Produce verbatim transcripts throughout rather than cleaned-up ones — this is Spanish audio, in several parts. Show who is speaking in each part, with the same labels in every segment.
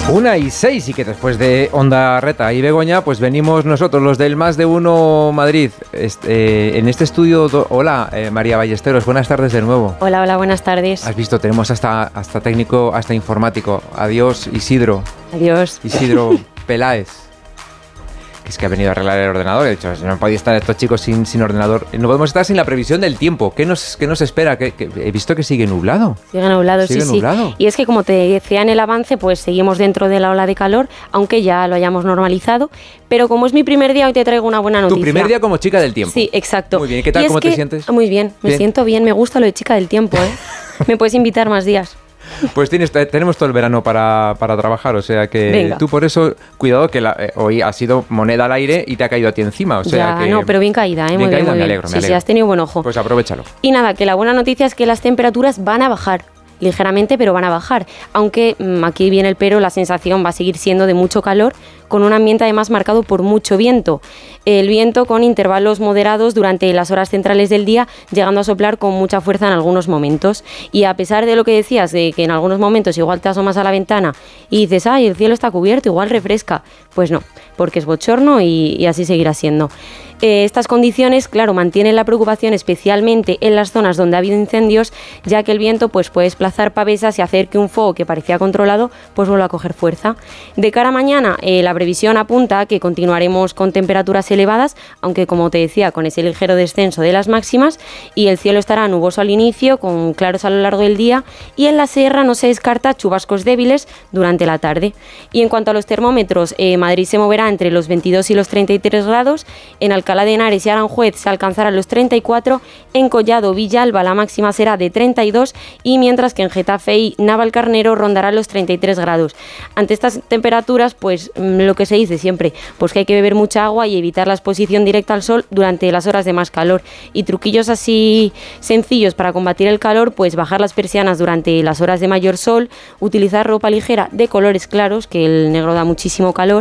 Speaker 1: Una y seis, y que después de Onda Reta y Begoña, pues venimos nosotros, los del Más de Uno Madrid. Este, en este estudio, do, hola, eh, María Ballesteros, buenas tardes de nuevo.
Speaker 2: Hola, hola, buenas tardes.
Speaker 1: Has visto, tenemos hasta, hasta técnico, hasta informático. Adiós, Isidro.
Speaker 2: Adiós.
Speaker 1: Isidro Peláez. Es que ha venido a arreglar el ordenador. He dicho, no podía estar estos chicos sin, sin ordenador. No podemos estar sin la previsión del tiempo. ¿Qué nos, qué nos espera? ¿Qué, qué? He visto que sigue nublado.
Speaker 2: Sigue nublado,
Speaker 1: sigue
Speaker 2: sí,
Speaker 1: nublado.
Speaker 2: sí. Y es que, como te decía en el avance, pues seguimos dentro de la ola de calor, aunque ya lo hayamos normalizado. Pero como es mi primer día, hoy te traigo una buena noticia.
Speaker 1: Tu primer día como chica del tiempo.
Speaker 2: Sí, exacto.
Speaker 1: Muy bien. ¿Qué tal?
Speaker 2: Y
Speaker 1: ¿Cómo te
Speaker 2: que,
Speaker 1: sientes?
Speaker 2: Muy bien. Me
Speaker 1: bien.
Speaker 2: siento bien. Me gusta lo de chica del tiempo, ¿eh? Me puedes invitar más días.
Speaker 1: Pues tienes, tenemos todo el verano para, para trabajar, o sea que
Speaker 2: Venga.
Speaker 1: Tú por eso, cuidado que la, eh, hoy ha sido moneda al aire y te ha caído a ti encima, o sea
Speaker 2: ya,
Speaker 1: que...
Speaker 2: No, pero bien caída, ¿eh?
Speaker 1: Bien
Speaker 2: Muy
Speaker 1: caída,
Speaker 2: bien, muy
Speaker 1: me
Speaker 2: bien.
Speaker 1: alegro, me
Speaker 2: sí,
Speaker 1: alegro.
Speaker 2: sí, has tenido buen ojo.
Speaker 1: Pues aprovechalo.
Speaker 2: Y nada, que la buena noticia es que las temperaturas van a bajar. Ligeramente, pero van a bajar. Aunque mmm, aquí viene el pero, la sensación va a seguir siendo de mucho calor, con un ambiente además marcado por mucho viento. El viento con intervalos moderados durante las horas centrales del día, llegando a soplar con mucha fuerza en algunos momentos. Y a pesar de lo que decías, de que en algunos momentos igual te asomas a la ventana y dices, ay, el cielo está cubierto, igual refresca. Pues no, porque es bochorno y, y así seguirá siendo. Eh, estas condiciones, claro, mantienen la preocupación especialmente en las zonas donde ha habido incendios, ya que el viento pues, puede desplazar pavesas y hacer que un fuego que parecía controlado pues vuelva a coger fuerza. De cara a mañana, eh, la previsión apunta a que continuaremos con temperaturas elevadas, aunque como te decía, con ese ligero descenso de las máximas, y el cielo estará nuboso al inicio, con claros a lo largo del día, y en la sierra no se descarta chubascos débiles durante la tarde. Y en cuanto a los termómetros, eh, Madrid se moverá entre los veintidós y los treinta y tres grados, en Alcalá de Henares y Aranjuez se alcanzarán los treinta y cuatro, en Collado, Villalba la máxima será de treinta y dos, y mientras que en Getafe y Navalcarnero rondarán los treinta y tres grados. Ante estas temperaturas, pues lo que se dice siempre, pues que hay que beber mucha agua y evitar la exposición directa al sol durante las horas de más calor. Y truquillos así sencillos para combatir el calor, pues bajar las persianas durante las horas de mayor sol, utilizar ropa ligera de colores claros, que el negro da muchísimo calor.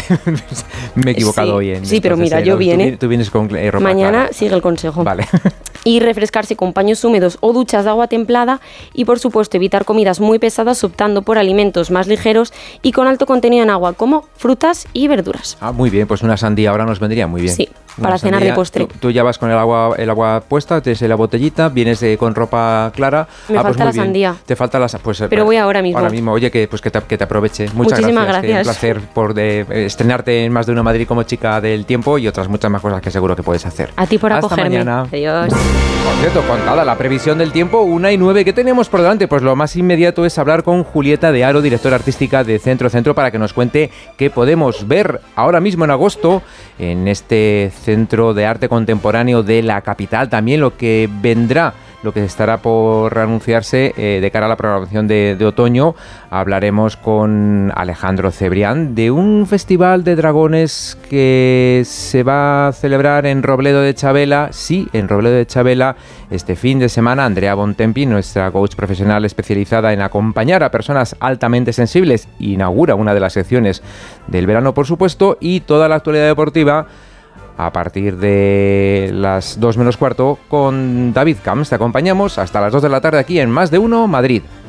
Speaker 1: Me he equivocado
Speaker 2: sí,
Speaker 1: hoy en
Speaker 2: Sí, pero mira, yo bien, ¿eh?
Speaker 1: Tú vienes con eh, ropa
Speaker 2: Mañana
Speaker 1: clara.
Speaker 2: Sigue el consejo.
Speaker 1: Vale.
Speaker 2: Y refrescarse con paños húmedos o duchas de agua templada, y por supuesto evitar comidas muy pesadas, optando por alimentos más ligeros y con alto contenido en agua, como frutas y verduras.
Speaker 1: Ah, muy bien, pues una sandía ahora nos vendría muy bien.
Speaker 2: Sí,
Speaker 1: una
Speaker 2: para cenar
Speaker 1: sandía,
Speaker 2: de postre.
Speaker 1: Tú, tú ya vas con el agua el agua puesta, tienes la botellita, vienes de, con ropa clara.
Speaker 2: Me
Speaker 1: ah,
Speaker 2: falta
Speaker 1: pues muy
Speaker 2: la
Speaker 1: bien.
Speaker 2: sandía.
Speaker 1: Te falta la pues,
Speaker 2: Pero voy ahora mismo.
Speaker 1: Ahora mismo, oye, que, pues que, te, que te aproveche. Muchas
Speaker 2: Muchísimas
Speaker 1: gracias.
Speaker 2: gracias.
Speaker 1: Que un placer por de, eh, estrenarte en Más de Uno Madrid como chica del tiempo y otras muchas más cosas que seguro que puedes hacer.
Speaker 2: A ti por
Speaker 1: Hasta
Speaker 2: acogerme.
Speaker 1: Mañana.
Speaker 2: Adiós.
Speaker 1: Por cierto, contada la previsión del tiempo, una y nueve. ¿Qué tenemos por delante? Pues lo más inmediato es hablar con Julieta de Aro, directora artística de Centro Centro, para que nos cuente qué podemos ver ahora mismo en agosto en este Centro de Arte Contemporáneo de la capital. También lo que vendrá, lo que estará por anunciarse eh, de cara a la programación de, de otoño. Hablaremos con Alejandro Cebrián de un festival de dragones que se va a celebrar en Robledo de Chabela. Sí, en Robledo de Chabela este fin de semana. Andrea Bontempi, nuestra coach profesional especializada en acompañar a personas altamente sensibles, inaugura una de las secciones del verano, por supuesto, y toda la actualidad deportiva a partir de las dos menos cuarto con David Camps. Te acompañamos hasta las dos de la tarde aquí en Más de Uno Madrid.